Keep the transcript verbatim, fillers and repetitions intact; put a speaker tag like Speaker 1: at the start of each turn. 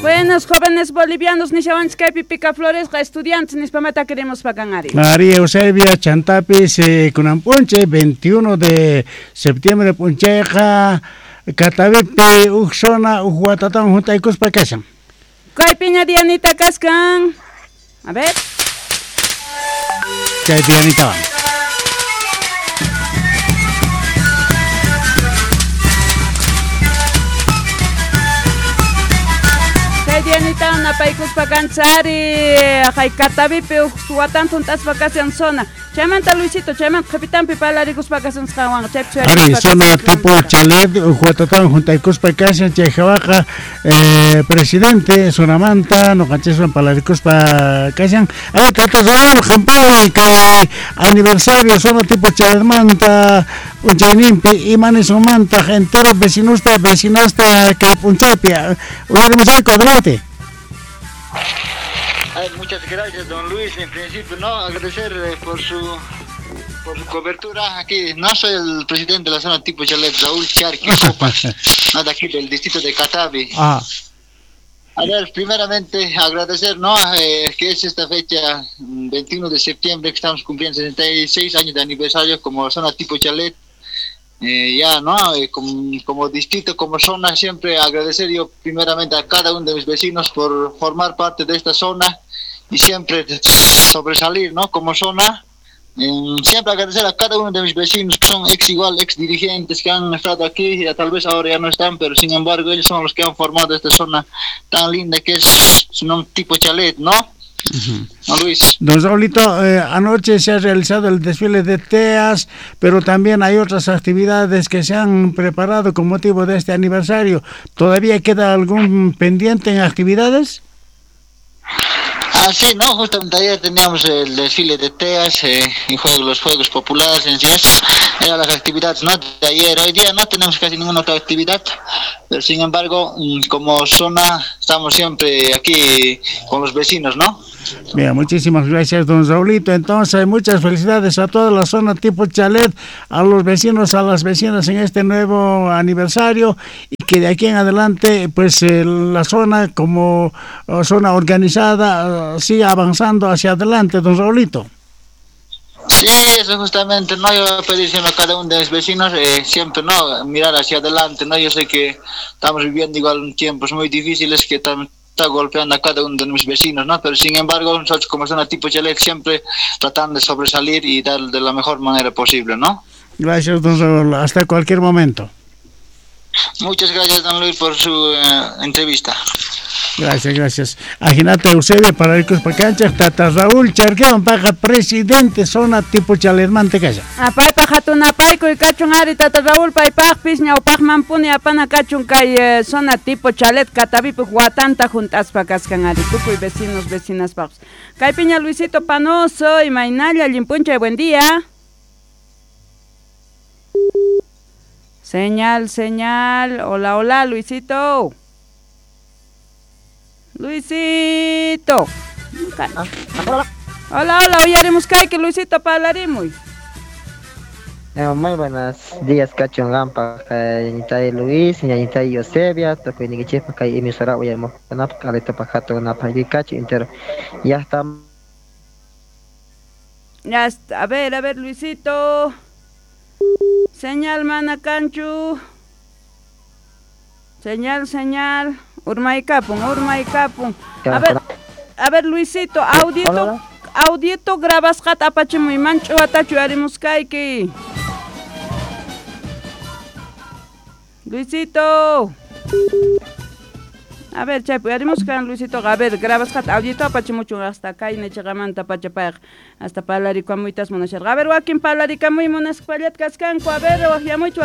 Speaker 1: Buenos jóvenes bolivianos, Nishawanskay, Pica Flores, estudiantes, Nispamata queremos paganari.
Speaker 2: María Eusebia Chantapis, eh, Kunampunche, veintiuno de septiembre, Puncheja, Catavipe, Uxona, Uhuatatán, Juntaicus Pacasam.
Speaker 1: ¿Cuál piña Dianita Cascan? A ver.
Speaker 2: ¿Qué Dianita?
Speaker 1: Dianita una paikus paganchari, hay Catavipe, Uxuatán, Juntas Vacación Zona. Chamanta Luisito, Chamanta Capitán Pipalaricus Vacaciones Jawan,
Speaker 2: Ari, zona tipo chalet, Uhuatatán, Juntaicus Pacasam, Chejabaja, eh, presidente, Sonamanta, no canches en Palaricus Pacasam. Ahí trata de Jampay, que aniversario, zona tipo chaletmanta, Punchainimpi, Imanisomanta, entero vecinusta, vecinasta, que Punchapia. Vamos a adelante.
Speaker 3: Ay, muchas gracias, don Luis. En principio, no agradecer eh, por su por su cobertura. Aquí no soy el presidente de la zona tipo Chalet, Raúl Charqui Copas, no de aquí del distrito de Catavi.
Speaker 2: Ah.
Speaker 3: A ver, primeramente agradecer, ¿no? Eh, que es esta fecha, veintiuno de septiembre, que estamos cumpliendo sesenta y seis años de aniversario como zona tipo Chalet. Eh, ya, ¿no? Eh, como, como distrito, como zona, siempre agradecer yo primeramente a cada uno de mis vecinos por formar parte de esta zona y siempre sobresalir, ¿no? Como zona, eh, siempre agradecer a cada uno de mis vecinos que son ex igual, ex dirigentes que han estado aquí, ya tal vez ahora ya no están, pero sin embargo ellos son los que han formado esta zona tan linda que es un tipo Chalet, ¿no? Uh-huh. No, Luis.
Speaker 2: Don Saulito, eh, anoche se ha realizado el desfile de teas, pero también hay otras actividades que se han preparado con motivo de este aniversario. ¿Todavía queda algún pendiente en actividades?
Speaker 3: Ah, sí, no, justamente ayer teníamos el desfile de teas eh, y juegos, los juegos populares en sí, eso eran las actividades, ¿no? De ayer. Hoy día no tenemos casi ninguna otra actividad, pero sin embargo, como zona, estamos siempre aquí con los vecinos, ¿no?
Speaker 2: Bien, muchísimas gracias, don Saulito. Entonces, muchas felicidades a toda la zona tipo Chalet, a los vecinos, a las vecinas en este nuevo aniversario y que de aquí en adelante, pues eh, la zona como uh, zona organizada uh, siga avanzando hacia adelante, don Saulito.
Speaker 3: Sí, eso justamente, no, yo voy a pedir siempre a cada uno de mis vecinos, eh, siempre, no, mirar hacia adelante, no, yo sé que estamos viviendo igual tiempos muy difíciles que también está golpeando a cada uno de mis vecinos, ¿no? Pero sin embargo, nosotros como zona tipo Chalet siempre tratando de sobresalir y dar de la mejor manera posible, ¿no?
Speaker 2: Gracias, don Saúl. Hasta cualquier momento.
Speaker 3: Muchas gracias, don Luis, por su uh, entrevista.
Speaker 2: Gracias, gracias. Aginate Eusebio para el Cuspacancha, Tata Raúl Charqueón, paja presidente, zona tipo Chalet Mantecaya.
Speaker 1: Apay pajatun apay kuy kachun ari Tata Raúl pay paj pisña upaj mampuni apana kachun kay zona tipo Chalet Catavipe Huatanta juntas pacascan ari tukuy vecinos vecinas pajos. Kay piña Luisito Panoso y Mainalla Limpuncha, buen día. Señal, señal. Hola, hola, Luisito. Luisito.
Speaker 4: Ah, hola.
Speaker 1: Hola, hola, hoy haremos que Luisito hablaremos.
Speaker 4: Eh, muy buenos días, Cachon Lampa, Ñanita Luis, Ñanita Eusebia, Toco y Nigichepa, Kay emisora, hoy hemos ganado, Caleta Pajato, Napa y Cacho, entero. Ya está.
Speaker 1: Ya está, a ver, a ver, Luisito. Señal, mana canchu. Señal, señal. Urmay Capun, Urmay Capun. A ver, a ver, Luisito, audito, audito grabas kat apache muy mancho atachu haremos kaiki. Luisito. A ver, chay, haremos kan Luisito, a ver, grabas kat audito apache mucho hasta acá y nechagamanta apache pag hasta palarico muitas monachar. A ver, wakin palarica muy monas palet cascanco, a ver, ya mucho